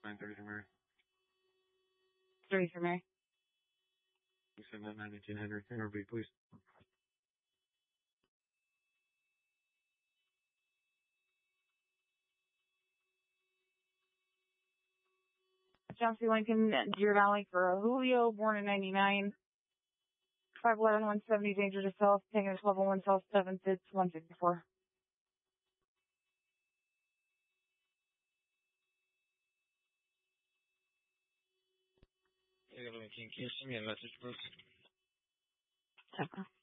930 Mary. 33 Mary. You send that 918 Henry. NRB, please. John C. Lincoln, Deer Valley for Julio, born in 99. 511 170, danger to self, taking a 1201 south, 7 fits, 154. Can you send me a message, please? Okay.